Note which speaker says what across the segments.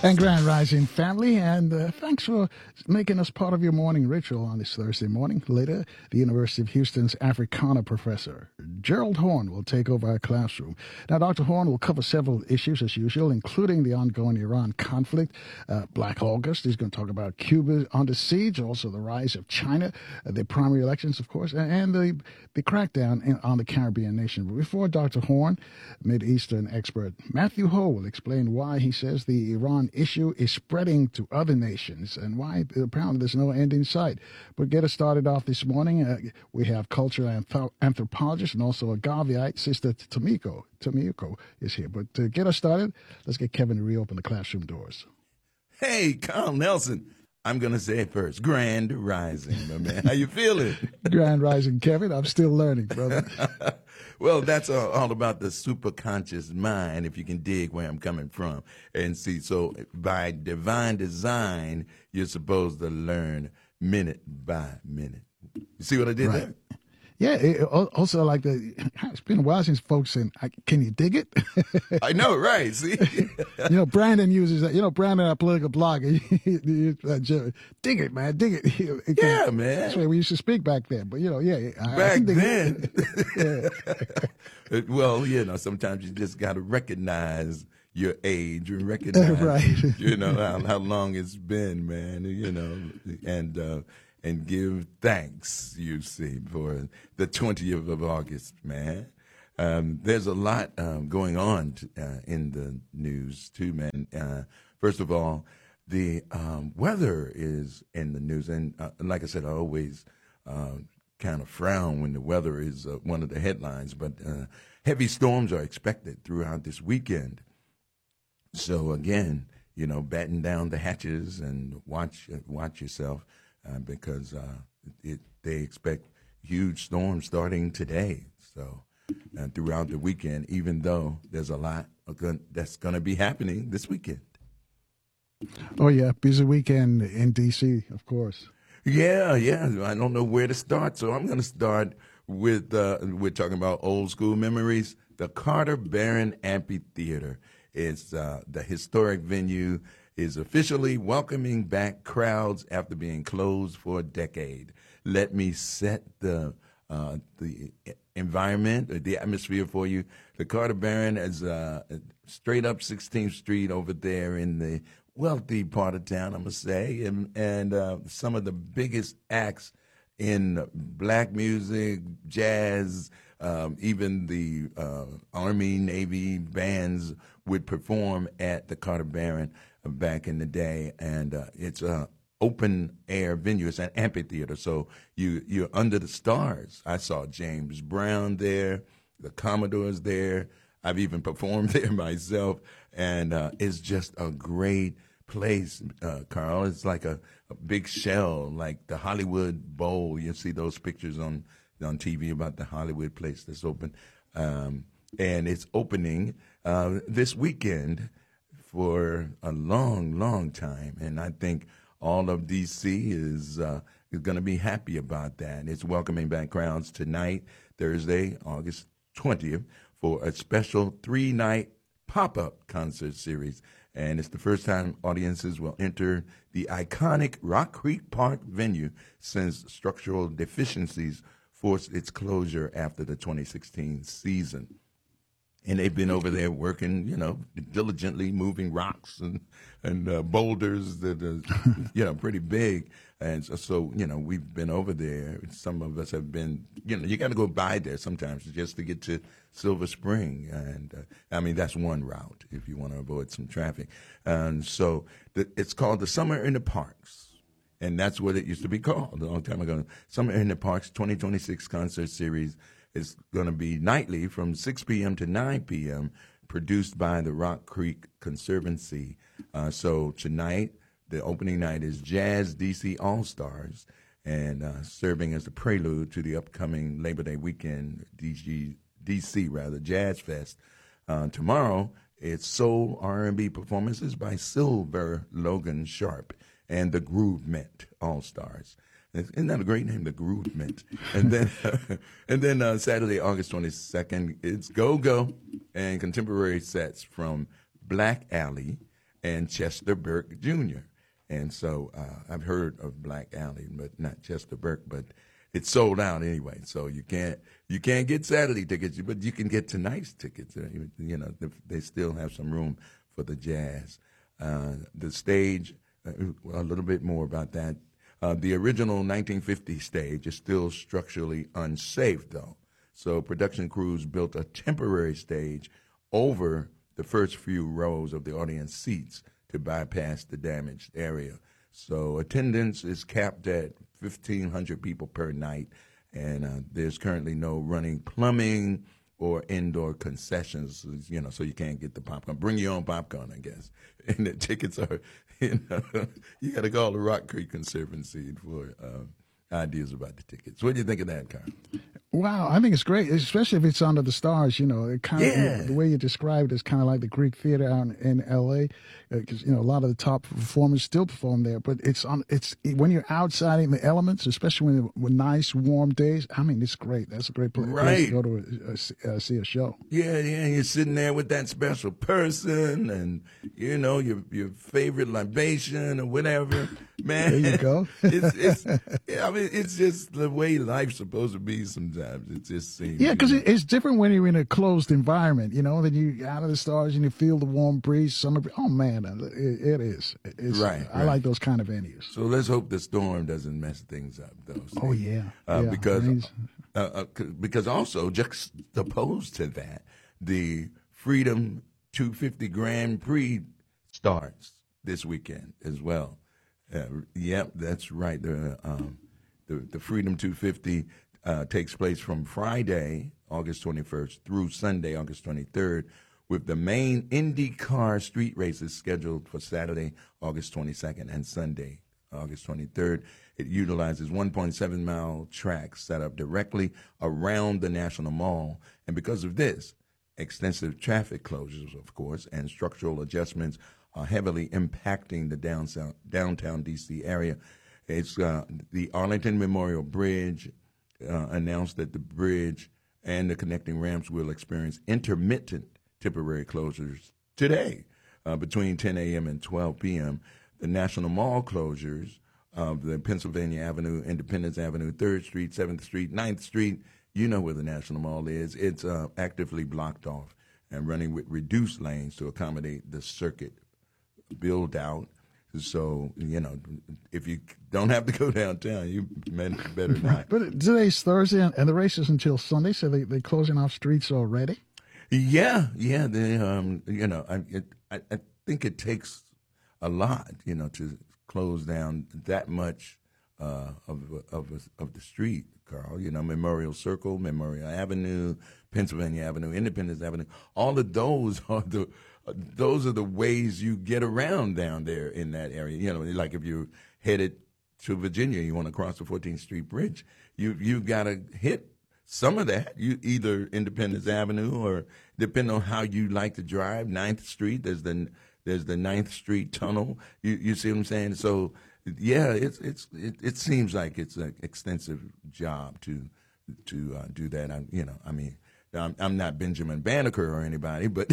Speaker 1: And Grand Rising family, and thanks for making us part of your morning ritual on this Thursday morning. Later, the University of Houston's Africana professor, Gerald Horne, will take over our classroom. Now, Dr. Horne will cover several issues as usual, including the ongoing Iran conflict, Black August. He's going to talk about Cuba under siege, also the rise of China, the primary elections, of course, and the crackdown on the Caribbean nation. But before Dr. Horne, Mideastern expert Matthew Ho will explain why he says the Iran issue is spreading to other nations and why apparently there's no end in sight. But get us started off this morning. We have cultural anthropologist and also a Garveyite, Sister Tomiko. Tomiko is here. But to get us started, let's get Kevin to reopen the classroom doors.
Speaker 2: Hey, Carl Nelson. I'm going to say it first. Grand Rising, my man. How you feeling?
Speaker 1: Grand Rising, Kevin. I'm still learning, brother.
Speaker 2: Well, that's all about the superconscious mind, if you can dig where I'm coming from. And see, so by divine design, you're supposed to learn minute by minute. You see what I did there?
Speaker 1: Yeah, also like it's been a while since folks said, can you dig it?
Speaker 2: I know, right? See?
Speaker 1: Brandon uses that. Brandon, our political blogger, dig it, man, dig it.
Speaker 2: Yeah, man.
Speaker 1: That's the way we used to speak back then. But,
Speaker 2: back then. Well, sometimes you just got to recognize your age and recognize, right. How long it's been, man, and give thanks, you see, for the 20th of August, man. There's a lot going on in the news, too, man. First of all, the weather is in the news. And like I said, I always kind of frown when the weather is one of the headlines. But heavy storms are expected throughout this weekend. So, again, batten down the hatches and watch yourself. Because they expect huge storms starting today. So throughout the weekend, even though there's a lot that's going to be happening this weekend.
Speaker 1: Oh, yeah. Busy weekend in D.C., of course.
Speaker 2: Yeah. I don't know where to start. So I'm going to start with, we're talking about old school memories, the Carter Barron Amphitheater. It's the historic venue is officially welcoming back crowds after being closed for a decade. Let me set the environment, the atmosphere for you. The Carter Barron is straight up 16th Street over there in the wealthy part of town, I must say, and some of the biggest acts in black music, jazz, even the Army, Navy bands would perform at the Carter Barron back in the day, and it's a open air venue. It's an amphitheater, so you're under the stars. I saw James Brown there, the Commodores there. I've even performed there myself, and it's just a great place, Carl. It's like a big shell, like the Hollywood Bowl. You see those pictures on TV about the Hollywood place that's open, and it's opening this weekend for a long, long time, and I think all of D.C. is going to be happy about that. It's welcoming back crowds tonight, Thursday, August 20th, for a special 3-night pop-up concert series, and it's the first time audiences will enter the iconic Rock Creek Park venue since structural deficiencies forced its closure after the 2016 season. And they've been over there working, diligently moving rocks and boulders that are, pretty big. And so, we've been over there. Some of us have been, you got to go by there sometimes just to get to Silver Spring. And, that's one route if you want to avoid some traffic. And so it's called the Summer in the Parks. And that's what it used to be called a long time ago. Summer in the Parks 2026 concert series. It's going to be nightly from 6 p.m. to 9 p.m., produced by the Rock Creek Conservancy. So tonight, the opening night is Jazz DC All-Stars, and serving as the prelude to the upcoming Labor Day weekend, DC Jazz Fest. Tomorrow, it's soul R&B performances by Silver Logan Sharp and the Groove Mint All-Stars. Isn't that a great name, the Groove Mint? And then Saturday, August 22nd, it's Go-Go and contemporary sets from Black Alley and Chester Burke Jr. And so I've heard of Black Alley, but not Chester Burke, but it's sold out anyway. So you can't get Saturday tickets, but you can get tonight's tickets. You know, they still have some room for the jazz. The stage, a little bit more about that. The original 1950 stage is still structurally unsafe, though. So production crews built a temporary stage over the first few rows of the audience seats to bypass the damaged area. So attendance is capped at 1,500 people per night, and there's currently no running plumbing or indoor concessions, you know, so you can't get the popcorn. Bring your own popcorn, I guess. And the tickets are, you know, you got to call the Rock Creek Conservancy for ideas about the tickets. What do you think of that, Carl?
Speaker 1: Wow, I think it's great, especially if it's under the stars. You know, it kind of the way you described it is kind of like the Greek Theater out in L.A. Because you know a lot of the top performers still perform there. But it's when you're outside in the elements, especially when nice warm days. I mean, it's great. That's a great place to go to see a show.
Speaker 2: Yeah, you're sitting there with that special person, and you know your favorite libation or whatever. Man,
Speaker 1: there you go.
Speaker 2: I mean, it's just the way life's supposed to be sometimes. It just seems.
Speaker 1: Yeah, because it's different when you're in a closed environment, you know. Then you out of the stars and you feel the warm breeze, summer. Oh man, it is. It's,
Speaker 2: right.
Speaker 1: I like those kind of venues.
Speaker 2: So let's hope the storm doesn't mess things up, though.
Speaker 1: Oh yeah.
Speaker 2: Because also juxtaposed to that, the Freedom 250 Grand Prix starts this weekend as well. Yep, that's right. The Freedom 250 takes place from Friday, August 21st, through Sunday, August 23rd, with the main IndyCar street races scheduled for Saturday, August 22nd, and Sunday, August 23rd. It utilizes 1.7-mile tracks set up directly around the National Mall. And because of this, extensive traffic closures, of course, and structural adjustments are heavily impacting the downtown D.C. area. It's the Arlington Memorial Bridge announced that the bridge and the connecting ramps will experience intermittent temporary closures today between 10 a.m. and 12 p.m. The National Mall closures of the Pennsylvania Avenue, Independence Avenue, 3rd Street, 7th Street, 9th Street, you know where the National Mall is. It's actively blocked off and running with reduced lanes to accommodate the circuit build out. So, you know, if you don't have to go downtown, you better not.
Speaker 1: But today's Thursday, and the race is until Sunday, so they're closing off streets already?
Speaker 2: Yeah. They, you know, I think it takes a lot, you know, to close down that much of the street, Carl. You know, Memorial Circle, Memorial Avenue, Pennsylvania Avenue, Independence Avenue. All of those are the ways you get around down there in that area. You know, like if you're headed to Virginia, you want to cross the 14th Street Bridge, you got to hit some of that. You either Independence Avenue or depending on how you like to drive, 9th Street. There's the 9th Street Tunnel. You see what I'm saying? So yeah, it seems like it's an extensive job to do that. I'm not Benjamin Banneker or anybody, but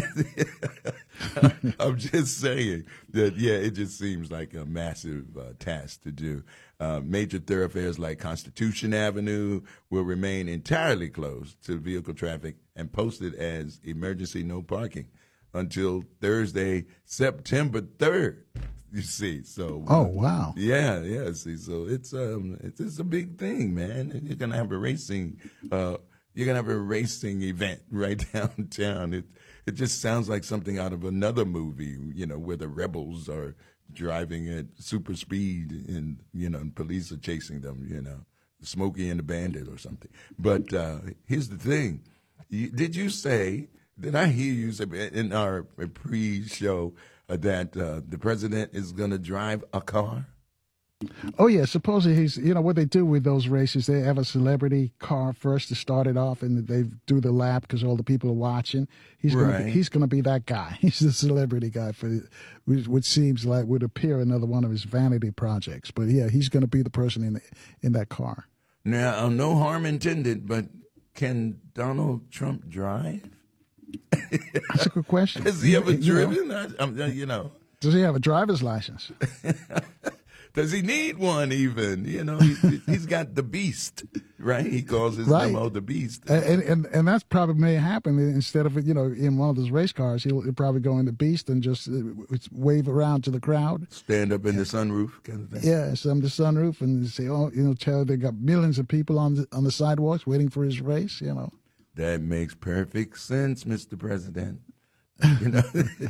Speaker 2: I'm just saying that, yeah, it just seems like a massive task to do. Major thoroughfares like Constitution Avenue will remain entirely closed to vehicle traffic and posted as emergency no parking until Thursday, September 3rd. You see, so
Speaker 1: oh wow,
Speaker 2: yeah. See, so it's a big thing, man. You're gonna have a racing. You're going to have a racing event right downtown. It just sounds like something out of another movie, you know, where the rebels are driving at super speed and, you know, and police are chasing them, you know, Smokey and the Bandit or something. But here's the thing. Did I hear you say in our pre-show that the president is going to drive a car?
Speaker 1: Oh, yeah. Supposedly he's, you know, what they do with those races, they have a celebrity car first to start it off, and they do the lap because all the people are watching. He's going to be that guy. He's the celebrity guy for which seems like would appear another one of his vanity projects. But yeah, he's going to be the person in that car.
Speaker 2: Now, no harm intended, but can Donald Trump drive?
Speaker 1: That's a good question.
Speaker 2: Has he ever driven? You know.
Speaker 1: Does he have a driver's license?
Speaker 2: Does he need one even? You know, he's got the beast, right? He calls his
Speaker 1: Right.
Speaker 2: limo the beast.
Speaker 1: And that's probably may happen. Instead of, in one of those race cars, he'll probably go in the beast and just wave around to the crowd.
Speaker 2: Stand up in the sunroof kind of thing.
Speaker 1: Yeah, some the sunroof and say, tell they got millions of people on the sidewalks waiting for his race,
Speaker 2: That makes perfect sense, Mr. President. You know,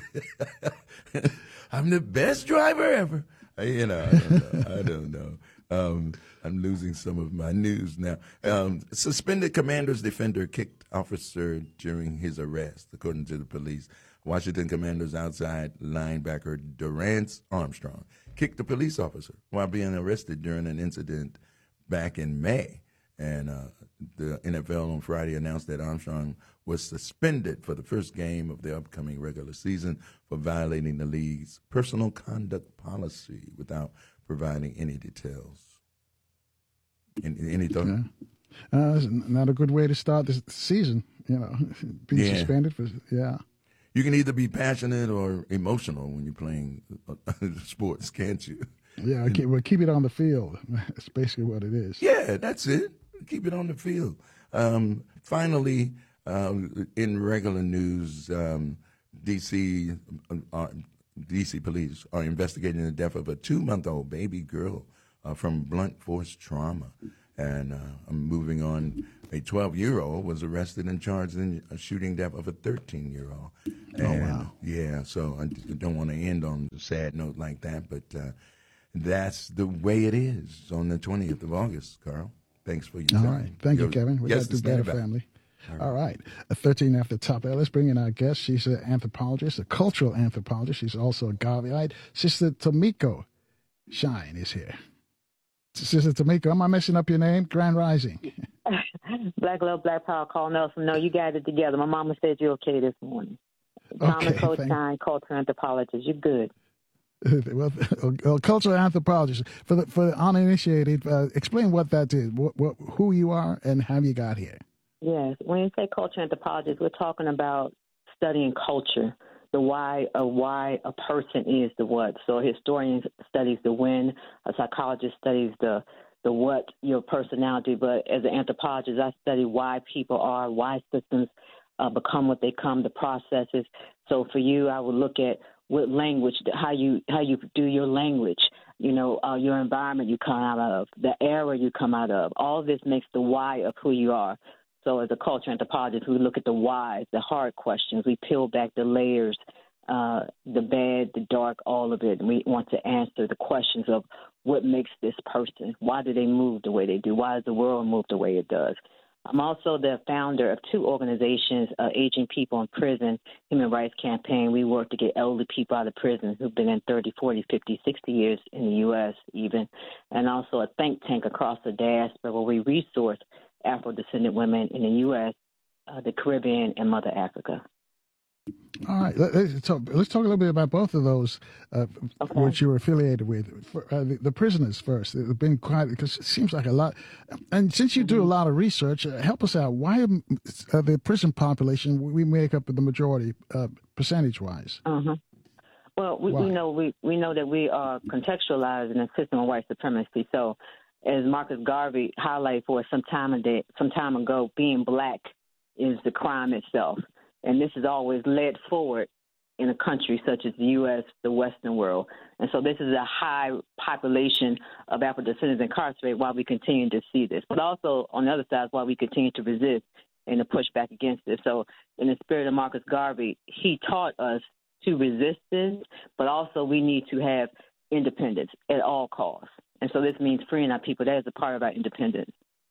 Speaker 2: I'm the best driver ever. I don't know. I'm losing some of my news now. Suspended Commanders defender kicked officer during his arrest, according to the police. Washington Commanders outside linebacker Durance Armstrong kicked a police officer while being arrested during an incident back in May. And the NFL on Friday announced that Armstrong was suspended for the first game of the upcoming regular season for violating the league's personal conduct policy without providing any details. Any thought?
Speaker 1: Yeah. It's not a good way to start the season, being suspended for,
Speaker 2: You can either be passionate or emotional when you're playing sports, can't you?
Speaker 1: Yeah, keep it on the field. That's basically what it is.
Speaker 2: Yeah, that's it. Keep it on the field. Finally, in regular news, D.C. police are investigating the death of a 2-month-old baby girl from blunt force trauma. And moving on, a 12-year-old was arrested and charged in a shooting death of a 13-year-old.
Speaker 1: Oh, wow.
Speaker 2: Yeah, so I don't want to end on a sad note like that, but that's the way it is on the 20th of August, Carl. Thanks for your time.
Speaker 1: All right. Thank you, Kevin. We got to do better, family. All right. 13 after top hour. Let's bring in our guest. She's an anthropologist, a cultural anthropologist. She's also a Garveyite. Sister Tomiko Shine is here. Sister Tomiko, am I messing up your name? Grand Rising.
Speaker 3: Black Love, Black Power, Carl Nelson. No, you got it together. My mama said you're okay this morning. Tomiko Shine, cultural anthropologist. You're good.
Speaker 1: Well, cultural anthropologist. For the uninitiated, explain what that is, who you are, and how you got here.
Speaker 3: Yes. When you say cultural anthropologist, we're talking about studying culture, the why a person is the what. So a historian studies the when, a psychologist studies the what, your personality. But as an anthropologist, I study why people are, why systems become what they come, the processes. So for you, I would look at what language, how you do your language, your environment you come out of, the era you come out of. All this makes the why of who you are. So as a culture anthropologist, we look at the whys, the hard questions. We peel back the layers, the bad, the dark, all of it. And we want to answer the questions of what makes this person. Why do they move the way they do? Why does the world move the way it does? I'm also the founder of 2 organizations, Aging People in Prison, Human Rights Campaign. We work to get elderly people out of prison who've been in 30, 40, 50, 60 years in the U.S. even, and also a think tank across the diaspora where we resource Afro-descendant women in the U.S., the Caribbean, and Mother Africa.
Speaker 1: All right. Let's talk a little bit about both of those, which you were affiliated with. The prisoners first. It's been quite, because it seems like a lot. And since you do a lot of research, help us out. Why the prison population, we make up the majority percentage-wise?
Speaker 3: Well, we know that we are contextualized in a system of white supremacy. So as Marcus Garvey highlighted for us some time ago, being black is the crime itself. And this is always led forward in a country such as the U.S., the Western world. And so this is a high population of Afro-descendants incarcerated while we continue to see this. But also, on the other side, while we continue to resist and to push back against this. So in the spirit of Marcus Garvey, he taught us to resist this, but also we need to have independence at all costs. And so this means freeing our people. That is a part of our independence.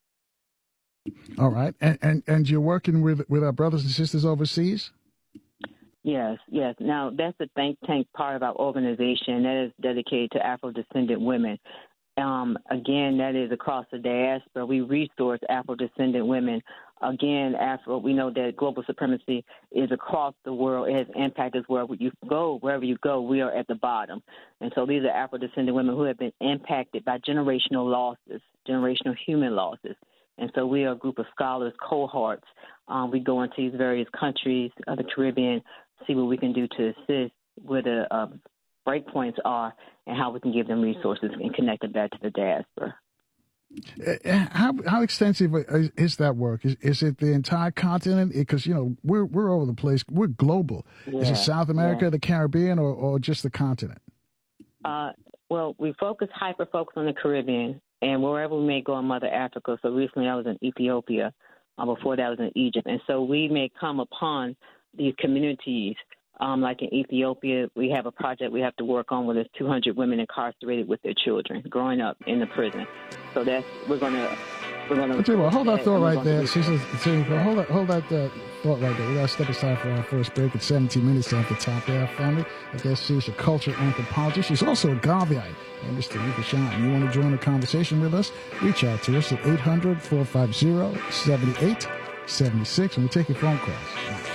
Speaker 1: All right. And you're working with our brothers and sisters overseas?
Speaker 3: Yes. Now, that's the think tank part of our organization that is dedicated to Afro-descendant women. Again, that is across the diaspora. We resource Afro-descendant women. Again, we know that global supremacy is across the world. It has impacted wherever you go, we are at the bottom. And so these are Afro-descendant women who have been impacted by generational losses, generational human losses. And so we are a group of scholars, cohorts. We go into these various countries of the Caribbean, see what we can do to assist with breakpoints are and how we can give them resources and connect them back to the diaspora.
Speaker 1: How extensive is that work? Is it the entire continent? Because, we're all over the place. We're global.
Speaker 3: Yeah,
Speaker 1: is it South America, the Caribbean, or just the continent?
Speaker 3: Well, we hyper-focus on the Caribbean and wherever we may go in Mother Africa. So recently I was in Ethiopia. Before that I was in Egypt. And so we may come upon these communities. Like in Ethiopia, we have a project we have to work on where there's 200 women incarcerated with their children growing up in the prison. So we're gonna.
Speaker 1: Hold that thought right there. Hold that thought right there. We gotta step aside for our first break. It's 17 minutes after top of our family. I guess she's a cultural anthropologist. She's also a Garveyite. And Mr. Rika Shine. You want to join the conversation with us? Reach out to us at 800-450-7876, and we'll take your phone calls.